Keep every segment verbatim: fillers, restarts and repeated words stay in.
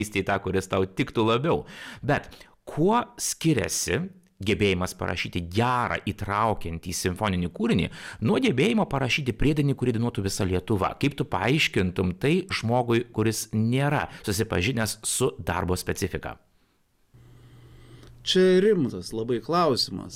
į tą, kuris tau tiktų labiau. Bet kuo skiriasi gebėjimas parašyti gerą, įtraukiantį simfoninį kūrinį nuo gebėjimo parašyti priedainį, kurį dainuotų visa Lietuva? Kaip tu paaiškintum tai žmogui, kuris nėra susipažinęs su darbo specifika? Čia rimtas labai klausimas.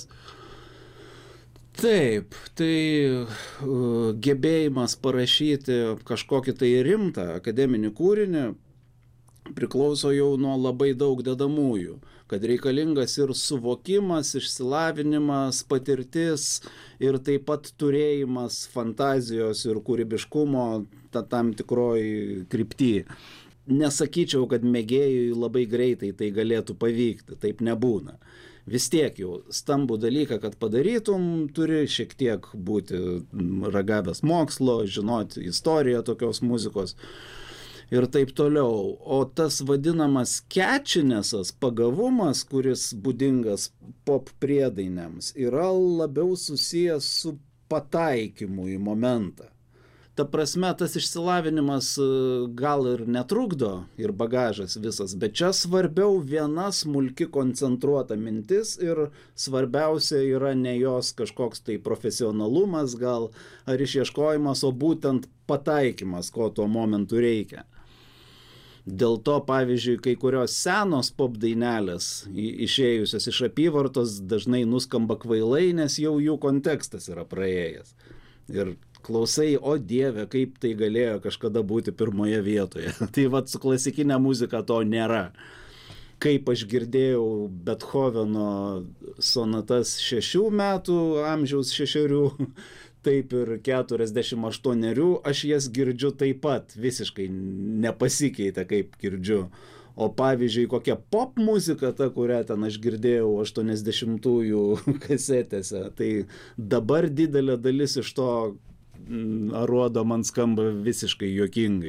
Taip, tai uh, gebėjimas parašyti kažkokį tai rimtą akademinį kūrinį priklauso jau nuo labai daug dedamųjų, kad reikalingas ir suvokimas, išsilavinimas, patirtis ir taip pat turėjimas fantazijos ir kūrybiškumo ta, tam tikroj krypty. Nesakyčiau, kad mėgėjui labai greitai tai galėtų pavykti, taip nebūna. Vis tiek jau stambų dalyką, kad padarytum, turi šiek tiek būti ragavęs mokslo, žinoti istoriją tokios muzikos ir taip toliau. O tas vadinamas catchinesas, pagavumas, kuris būdingas pop priedainiams, yra labiau susijęs su pataikymu į momentą. Ta prasme, tas išsilavinimas gal ir netrukdo ir bagažas visas, bet čia svarbiau viena smulki koncentruota mintis ir svarbiausia yra ne jos kažkoks tai profesionalumas gal ar išieškojimas, o būtent pataikymas, ko tuo momentu reikia. Dėl to, pavyzdžiui, kai kurios senos pop dainelės išėjusios iš apyvartos dažnai nuskamba kvailai, nes jau jų kontekstas yra praėjęs. Ir klausai, o Dieve, kaip tai galėjo kažkada būti pirmoje vietoje. Tai vat su klasikinė muzika to nėra. Kaip aš girdėjau Bethoveno sonatas šešių metų amžiaus šešerių, taip ir keturiasdešimt aštuonerių, aš jas girdžiu taip pat, visiškai nepasikeitė, kaip girdžiu. O pavyzdžiui, kokia pop muzika, ta, kurią ten aš girdėjau aštuoniasdešimtųjų kasetėse, tai dabar didelė dalis iš to aruodo man skamba visiškai juokingai.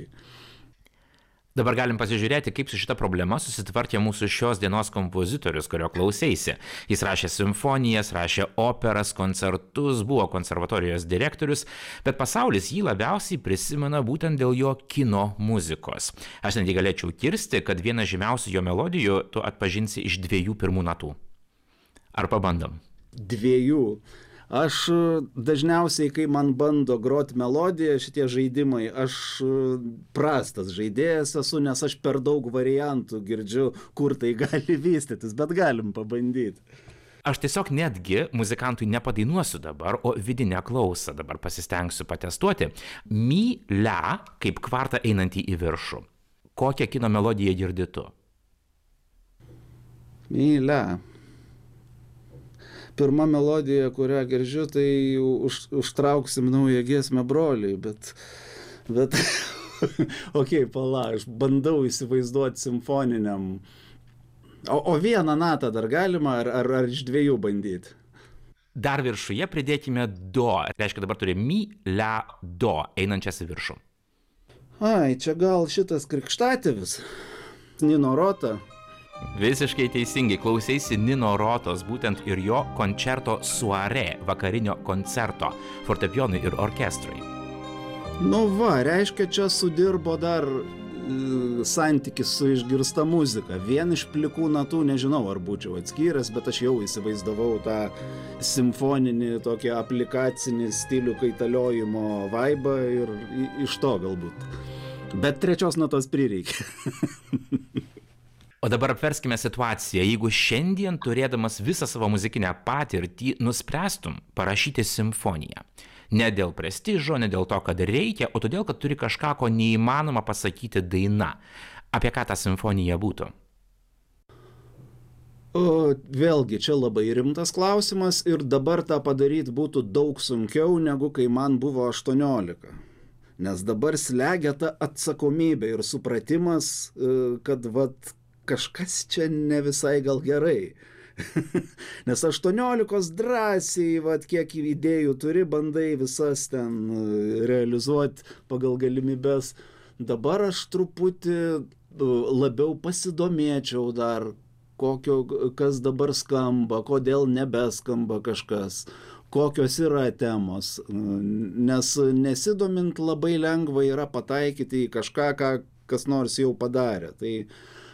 Dabar galim pasižiūrėti, kaip su šita problema susitvarkė mūsų šios dienos kompozitorius, kurio klauseisi. Jis rašė simfonijas, rašė operas, koncertus, buvo konservatorijos direktorius, bet pasaulis jį labiausiai prisimena būtent dėl jo kino muzikos. Aš netgi galėčiau kirsti, kad vieną žymiausių jo melodijų tu atpažinsi iš dviejų pirmų natų. Ar pabandom? Dviejų. Aš dažniausiai, kai man bando groti melodiją, šitie žaidimai, aš prastas žaidėjas esu, nes aš per daug variantų girdžiu, kur tai gali vystytis, bet galim pabandyti. Aš tiesiog netgi muzikantui nepadainuosiu dabar, o vidinę klausą dabar pasistengsiu patestuoti. Mi, la, kaip kvarta einantį į viršų. Kokią kino melodiją girdi tu? Mi, la. Pirma melodija, kurią girdžiu, tai už, užtrauksim naują giesmę broliai, bet, bet okei, okay, pala, aš bandau įsivaizduoti simfoniniam. O, o vieną natą dar galima, ar, ar, ar iš dviejų bandyti? Dar viršuje pridėkime do, reiškia dabar turi mi, la, do, einančias į viršų. Ai, čia gal šitas krikštatėvis, Nino Rota. Visiškai teisingai, klauseisi Nino Rotos, būtent ir jo koncerto soirée, vakarinio koncerto, fortepijonui ir orkestrui. Nu va, reiškia, čia sudirbo dar e, santykis su išgirsta muzika. Vien iš plikų natų nežinau, ar būčiau atskyręs, bet aš jau įsivaizdavau tą simfoninį, tokį aplikacinį stilių kaitaliojimo vaibą ir iš to galbūt. Bet trečios natos prireikia. O dabar apverskime situaciją. Jeigu šiandien, turėdamas visą savo muzikinę patirtį, nuspręstum parašyti simfoniją. Ne dėl prestižo, ne dėl to, kad reikia, o todėl, kad turi kažką, ko neįmanoma pasakyti daina. Apie ką ta simfonija būtų? O, vėlgi, čia labai rimtas klausimas ir dabar tą padaryti būtų daug sunkiau, negu kai man buvo aštuoniolika. Nes dabar slegia ta atsakomybė ir supratimas, kad vat kažkas čia ne visai gal gerai. Nes aštuoniolikos drąsiai, vat, kiek idėjų turi, bandai visas ten realizuoti pagal galimybės. Dabar aš truputį labiau pasidomėčiau dar, kokio, kas dabar skamba, kodėl nebeskamba kažkas, kokios yra temos. Nes nesidomint labai lengva yra pataikyti į kažką, ką kas nors jau padarė. Tai